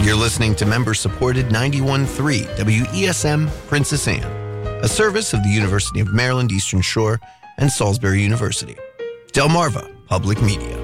You're listening to member-supported 91.3 WESM Princess Anne, a service of the University of Maryland Eastern Shore and Salisbury University. Delmarva Public Media.